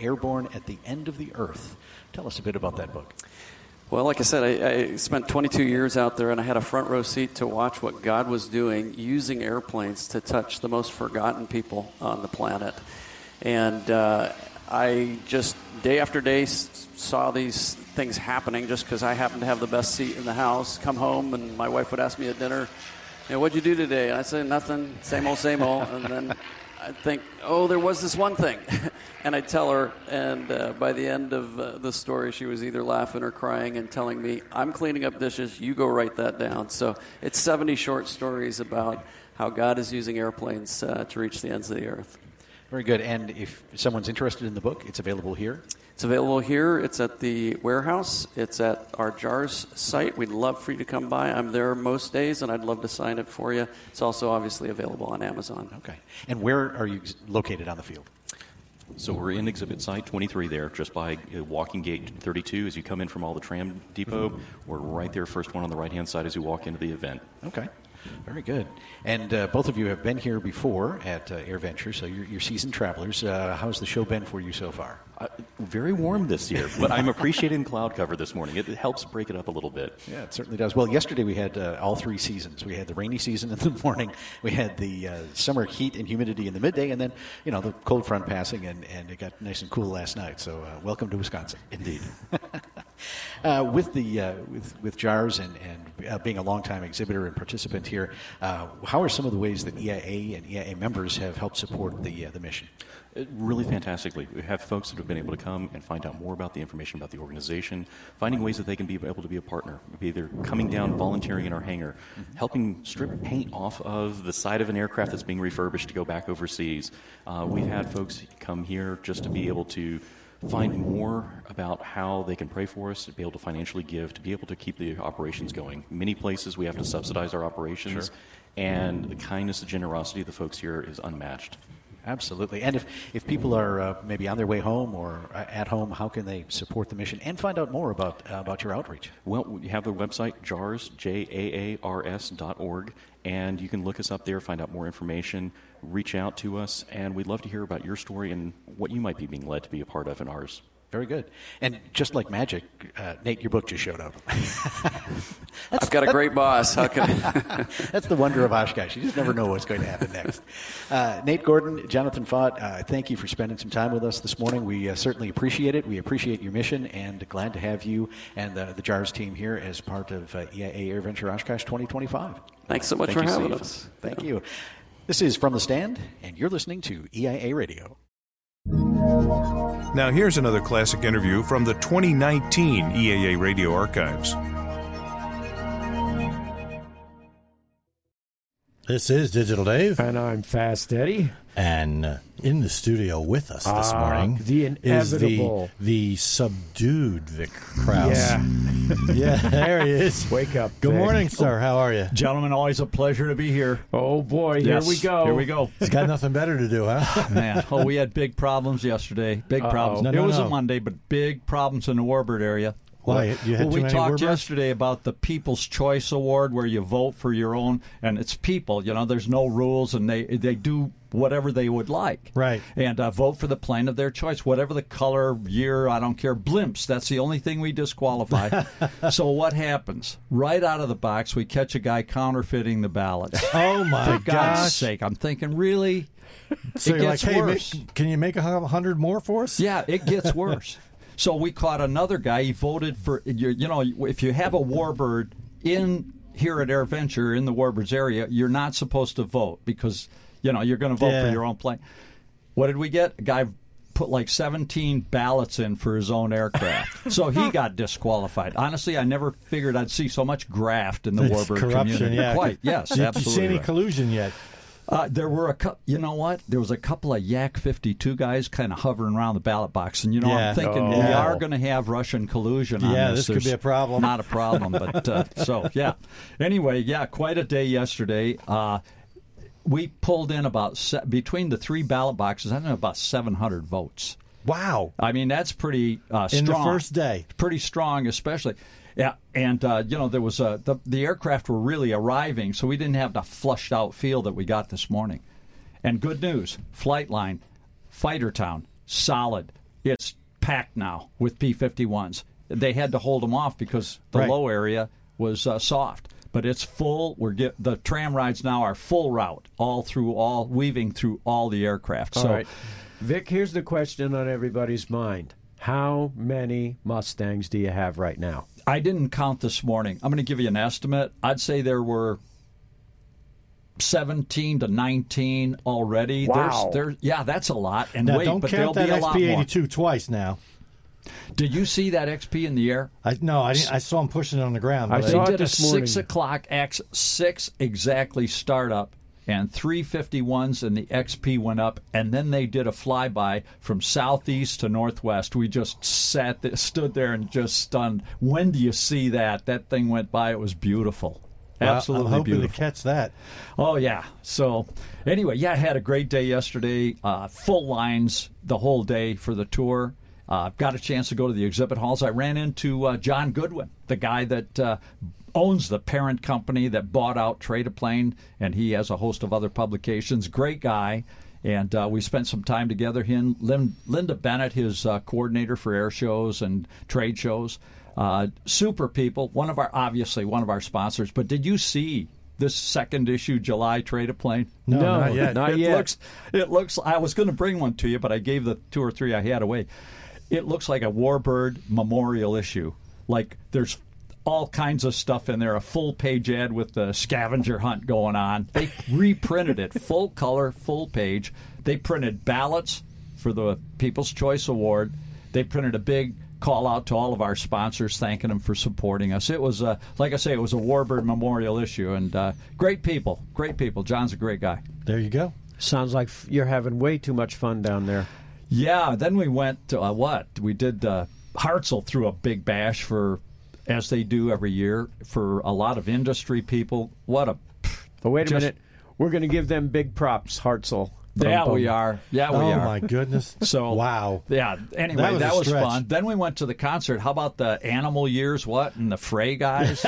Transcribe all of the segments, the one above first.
Airborne at the End of the Earth. Tell us a bit about that book. Well, like I said, I spent 22 years out there, and I had a front row seat to watch what God was doing using airplanes to touch the most forgotten people on the planet. And I just, day after day, saw these things happening just because I happened to have the best seat in the house. Come home, and my wife would ask me at dinner, what'd you do today? And I'd say, nothing, same old, same old. And then I'd think, there was this one thing. And I'd tell her, and by the end of the story, she was either laughing or crying and telling me, I'm cleaning up dishes, you go write that down. So it's 70 short stories about how God is using airplanes to reach the ends of the earth. Very good. And if someone's interested in the book, it's available here? It's available here. It's at the warehouse. It's at our JARS site. We'd love for you to come by. I'm there most days, and I'd love to sign it for you. It's also obviously available on Amazon. Okay. And where are you located on the field? So we're in exhibit site 23 there, just by walking gate 32 as you come in from all the tram depot. We're right there, first one on the right-hand side as you walk into the event. Okay. Very good. And both of you have been here before at AirVenture, so you're seasoned travelers. How's the show been for you so far? Very warm this year, but I'm appreciating cloud cover this morning. It helps break it up a little bit. Yeah, it certainly does. Well, yesterday we had all three seasons. We had the rainy season in the morning, we had the summer heat and humidity in the midday, and then, the cold front passing, and it got nice and cool last night. So welcome to Wisconsin. Indeed. With JARS and being a longtime exhibitor and participant here, how are some of the ways that EIA and EIA members have helped support the mission? Really fantastically. We have folks that have been able to come and find out more about the information about the organization, finding ways that they can be able to be a partner, either coming down, volunteering in our hangar, helping strip paint off of the side of an aircraft that's being refurbished to go back overseas. We've had folks come here just to be able to find more about how they can pray for us, to be able to financially give, to be able to keep the operations going. Many places we have to subsidize our operations, and the kindness and generosity of the folks here is unmatched. Absolutely. And if people are maybe on their way home or at home, how can they support the mission and find out more about your outreach? Well, we have the website, JARS, JAARS.org, and you can look us up there, find out more information, reach out to us, and we'd love to hear about your story and what you might be being led to be a part of in ours. Very good. And just like magic, Nate, your book just showed up. I've got a great boss. How can That's the wonder of Oshkosh. You just never know what's going to happen next. Nate Gordon, Jonathan Fott, thank you for spending some time with us this morning. We certainly appreciate it. We appreciate your mission, and glad to have you and the JARS team here as part of EIA AirVenture Oshkosh 2025. Thanks so much for having us. Thank you. This is From the Stand, and you're listening to EIA Radio. Now here's another classic interview from the 2019 EAA Radio Archives. This is Digital Dave. And I'm Fast Eddie. And in the studio with us this morning the inevitable. is the subdued Vic Krause. Yeah. Yeah, there he is. Wake up, Good Vic. morning, sir. How are you? Gentlemen, always a pleasure to be here. Oh, boy. Yes. Here we go. Here we go. He's got nothing better to do, huh? Man, we had big problems yesterday. Big problems. No, it was no. a Monday, but big problems in the Warbird area. Why? You had too we many talked Warbirds? yesterday about the People's Choice Award, where you vote for your own, and it's people. There's no rules, and they do whatever they would like. Right. And vote for the plane of their choice, whatever the color, year, I don't care. Blimps, that's the only thing we disqualify. So what happens? Right out of the box, we catch a guy counterfeiting the ballots. Oh, my For God's gosh. sake, I'm thinking, really? So it you're gets like, hey, worse. can you make 100 more for us? Yeah, it gets worse. So we caught another guy. He voted for, if you have a Warbird here at AirVenture in the Warbirds area, you're not supposed to vote because, you're going to vote for your own plane. What did we get? A guy put like 17 ballots in for his own aircraft. So he got disqualified. Honestly, I never figured I'd see so much graft in the Warbird corruption, community. yeah. Quite, yes, Did absolutely. you see any right. collusion yet? There were you know what? There was a couple of Yak 52 guys kind of hovering around the ballot box, and I'm thinking we are going to have Russian collusion on this. Yeah, this could be a problem. Not a problem, but so yeah. Anyway, quite a day yesterday. We pulled in about between the three ballot boxes, I think about 700 votes. Wow. I mean, that's pretty strong. In the first day. Pretty strong, especially. Yeah, and, there was the aircraft were really arriving, so we didn't have the flushed-out field that we got this morning. And good news, Flightline, Fightertown, solid. it's packed now with P-51s. They had to hold them off because the low area was soft. But it's full. The tram rides now are full route, weaving through all the aircraft. All right. Vic, here's the question on everybody's mind. How many Mustangs do you have right now? I didn't count this morning. I'm going to give you an estimate. I'd say there were 17 to 19 already. Wow. Yeah, that's a lot. And now, wait, don't but count there'll that be a lot more. XP-82 twice now. Did you see that XP in the air? No, I didn't. I saw him pushing it on the ground. I But saw They it did a this morning. 6 o'clock, 6 exactly startup, and 351s and the XP went up, and then they did a flyby from southeast to northwest. We just stood there and just stunned. When do you see that? That thing went by. It was beautiful. Absolutely I'm hoping beautiful. to catch that. Oh, yeah. So, anyway, I had a great day yesterday. Full lines the whole day for the tour. Got a chance to go to the exhibit halls. I ran into John Goodwin, the guy that owns the parent company that bought out Trade-A-Plane, and he has a host of other publications. Great guy. And we spent some time together. Linda Bennett, his coordinator for air shows and trade shows. Super people. One of our sponsors. But did you see this second issue July Trade-A-Plane? No, not yet. Not yet. It looks. I was going to bring one to you, but I gave the 2 or 3 I had away. It looks like a Warbird memorial issue. Like there's all kinds of stuff in there. A full-page ad with the scavenger hunt going on. They reprinted it, full color, full page. They printed ballots for the People's Choice Award. They printed a big call out to all of our sponsors, thanking them for supporting us. It was, like I say, it was a Warbird memorial issue, and great people. John's a great guy. There you go. Sounds like you're having way too much fun down there. Yeah, then we went to we did Hartzell threw a big bash as they do every year, for a lot of industry people. But wait a minute. We're going to give them big props, Hartzell. We are. Yeah, we are. Oh, my goodness. So wow. Yeah. Anyway, that was stretch. fun. Then we went to the concert. How about the Animal Ears? What and the Fray guys?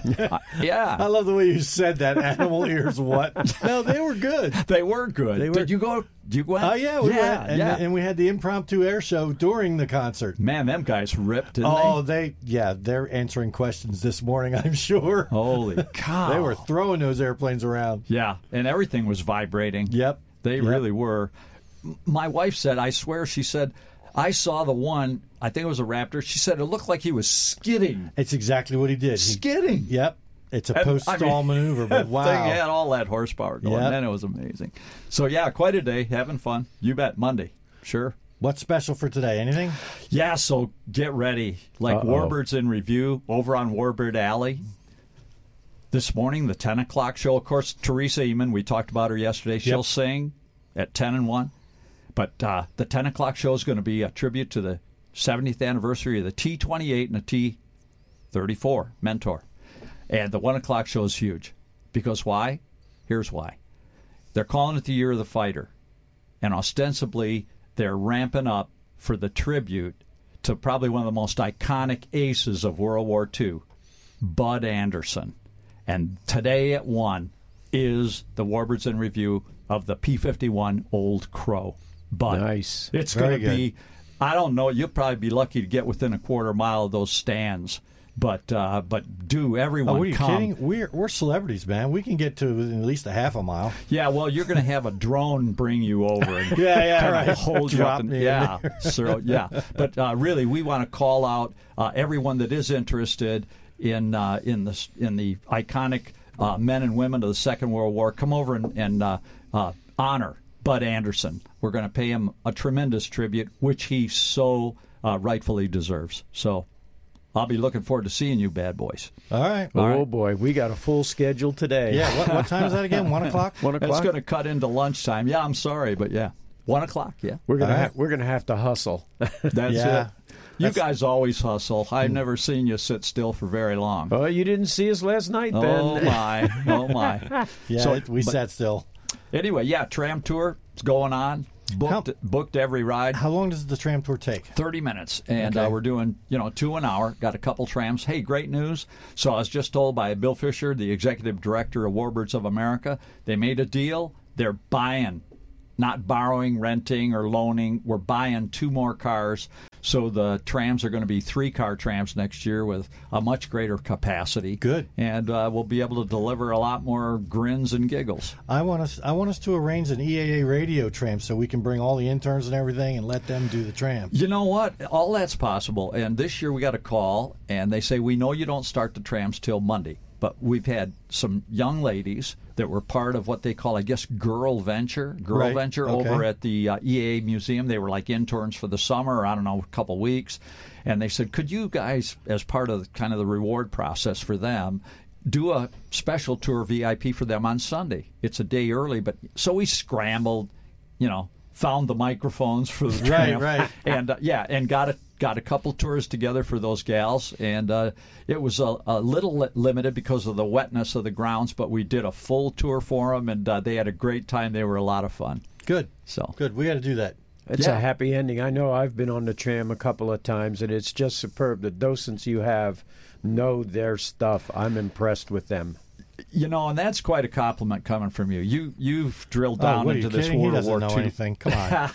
Yeah. I love the way you said that. Animal Ears. What? No, they were good. They were good. Did you go? Did you go? Oh yeah, we went. And we had the impromptu air show during the concert. Man, them guys ripped, didn't they? They're answering questions this morning, I'm sure. Holy cow! They were throwing those airplanes around. Yeah, and everything was vibrating. Yep. They really were. My wife said, I swear, she said, I saw the one, I think it was a Raptor. She said it looked like he was skidding. It's exactly what he did. Skidding. Yep. It's a post-stall maneuver, but wow. That thing had all that horsepower going. Yep. Then it was amazing. So, yeah, quite a day. Having fun. You bet. Monday. Sure. What's special for today? Anything? Yeah, so get ready. Warbirds in Review over on Warbird Alley. This morning, the 10 o'clock show. Of course, Teresa Eamon, we talked about her yesterday. She'll sing at 10 and 1. But the 10 o'clock show is going to be a tribute to the 70th anniversary of the T-28 and the T-34 Mentor. And the 1 o'clock show is huge. Because why? Here's why. They're calling it the Year of the Fighter. And ostensibly, they're ramping up for the tribute to probably one of the most iconic aces of World War II, Bud Anderson. And today at 1 is the Warbirds in Review of the P-51 Old Crow. Bud. Nice. It's going to be, I don't know, you'll probably be lucky to get within a quarter mile of those stands. But do everyone are you come. kidding? We're celebrities, man. We can get to at least a half a mile. Yeah, well, you're going to have a drone bring you over. And right. Hold you up. But really, we want to call out everyone that is interested in the iconic men and women of the Second World War. Come over and honor Bud Anderson. We're going to pay him a tremendous tribute, which he so rightfully deserves. So I'll be looking forward to seeing you, bad boys. All right. Boy, we got a full schedule today. Yeah. What time is that again? 1 o'clock. 1 o'clock. It's going to cut into lunchtime. Yeah, I'm sorry, but yeah, 1 o'clock. Yeah, we're gonna have to hustle. That's it. You guys always hustle. I've never seen you sit still for very long. Oh, you didn't see us last night, then. Oh my. Yeah, we sat still. Anyway, tram tour is going on. Booked every ride. How long does the tram tour take? 30 minutes. And we're doing, 2 an hour. Got a couple trams. Hey, great news. So I was just told by Bill Fisher, the executive director of Warbirds of America, they made a deal. They're buying not borrowing, renting, or loaning. We're buying 2 more cars. So the trams are going to be 3-car trams next year with a much greater capacity. Good. And we'll be able to deliver a lot more grins and giggles. I want us to arrange an EAA radio tram so we can bring all the interns and everything and let them do the tram. You know what? All that's possible. And this year we got a call, and they say, we know you don't start the trams till Monday. But we've had some young ladies that were part of what they call, I guess, Girl Venture over at the EAA Museum. They were like interns for the summer, or I don't know, a couple weeks. And they said, could you guys, as part of kind of the reward process for them, do a special tour VIP for them on Sunday? It's a day early, but so we scrambled, found the microphones for the tram. Right. And, and got a couple tours together for those gals, and it was a little limited because of the wetness of the grounds, but we did a full tour for them, and they had a great time. They were a lot of fun. Good. So good. We got to do that. It's a happy ending. I know I've been on the tram a couple of times, and it's just superb. The docents you have know their stuff. I'm impressed with them. And that's quite a compliment coming from you. You've drilled down into this kidding? World He doesn't War know II. anything. Come on.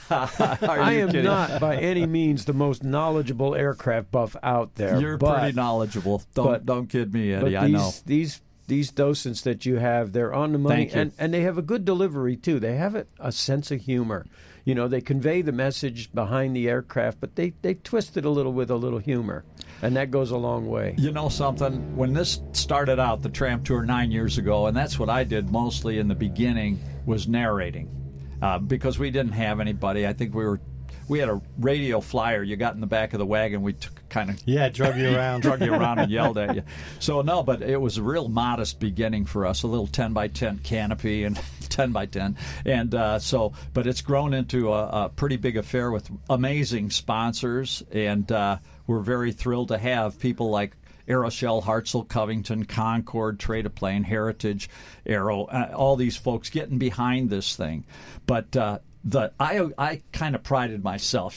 I am not by any means the most knowledgeable aircraft buff out there. You're pretty knowledgeable. Don't kid me, Eddie. I know. These docents that you have, they're on the money, and they have a good delivery too. They have a sense of humor. They convey the message behind the aircraft, but they twist it a little with a little humor, and that goes a long way. You know something? When this started out, the tram tour 9 years ago, and that's what I did mostly in the beginning, was narrating, because we didn't have anybody. I think we had a radio flyer. You got in the back of the wagon. We drug you around. Drug you around and yelled at you. So, no, but it was a real modest beginning for us, a little 10x10 canopy and 10x10. And but it's grown into a pretty big affair with amazing sponsors. And we're very thrilled to have people like Aeroshell, Hartzell, Covington, Concorde, Trade-A-Plane, Heritage, Aero, all these folks getting behind this thing. But I kind of prided myself,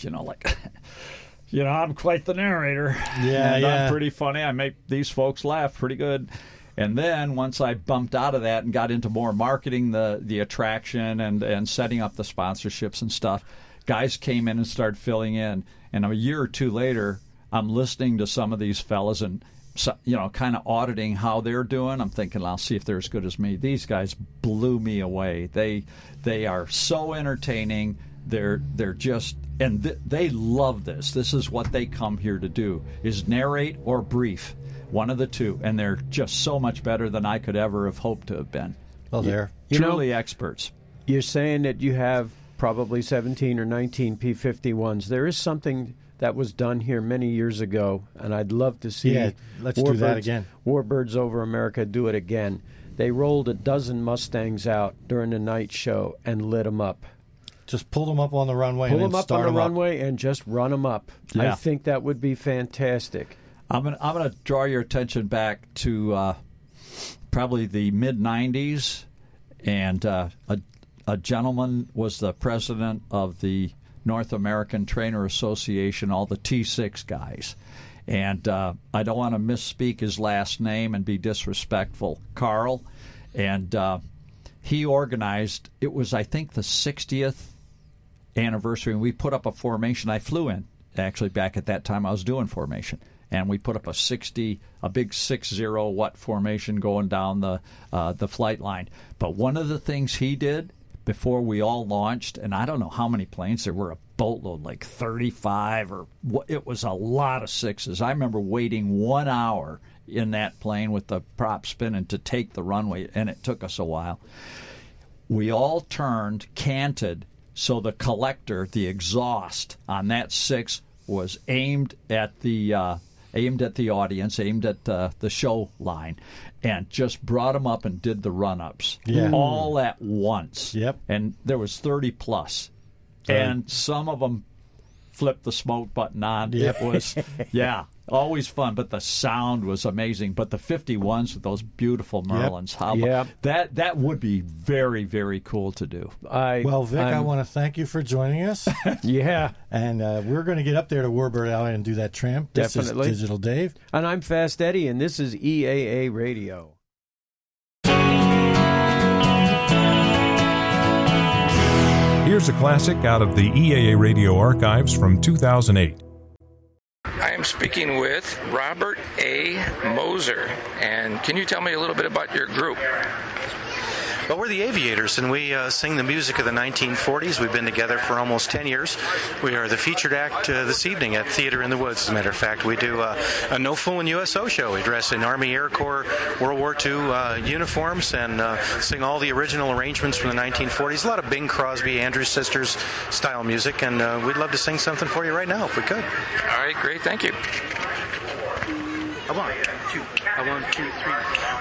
I'm quite the narrator. I'm pretty funny. I make these folks laugh pretty good. And then once I bumped out of that and got into more marketing the attraction and setting up the sponsorships and stuff, guys came in and started filling in. And a year or two later, I'm listening to some of these fellas and kind of auditing how they're doing. I'm thinking, I'll see if they're as good as me. These guys blew me away. They are so entertaining. They're just, and they love this. This is what they come here to do, is narrate or brief, one of the two. And they're just so much better than I could ever have hoped to have been. Well, they're truly experts. You're saying that you have probably 17 or 19 P-51s. There is something that was done here many years ago, and I'd love to see let's do that again. Warbirds Over America do it again. They rolled a dozen Mustangs out during the night show and lit them up. Just pull them up on the runway and just run them up. Yeah. I think that would be fantastic. I'm gonna draw your attention back to probably the mid-'90s, and a gentleman was the president of the North American Trainer Association, all the T6 guys. And I don't want to misspeak his last name and be disrespectful, Carl. And he organized, it was, I think, the 60th anniversary, and we put up a formation. I flew in, actually, back at that time. I was doing formation. And we put up a big 60-watt formation going down the flight line. But one of the things he did before we all launched, and I don't know how many planes there were, a boatload, like 35, or it was a lot of sixes. I remember waiting 1 hour in that plane with the prop spinning to take the runway, and it took us a while. We all canted, so the collector, the exhaust on that 6 was aimed at the audience, aimed at the show line, and just brought them up and did the run-ups all at once. Yep. And there was 30 plus. And some of them flipped the smoke button on. Yep. It was, always fun, but the sound was amazing. But the 51s with those beautiful Merlins, that would be very, very cool to do. Vic, I want to thank you for joining us. And we're going to get up there to Warbird Alley and do that tramp. Definitely. This is Digital Dave. And I'm Fast Eddie, and this is EAA Radio. Here's a classic out of the EAA Radio archives from 2008. I am speaking with Robert A. Moser. And can you tell me a little bit about your group? Well, we're the Aviators, and we sing the music of the 1940s. We've been together for almost 10 years. We are the featured act this evening at Theater in the Woods, as a matter of fact. We do a No Foolin' USO show. We dress in Army Air Corps World War II uniforms and sing all the original arrangements from the 1940s. A lot of Bing Crosby, Andrews Sisters style music, and we'd love to sing something for you right now if we could. All right, great. Thank you. One, two, three.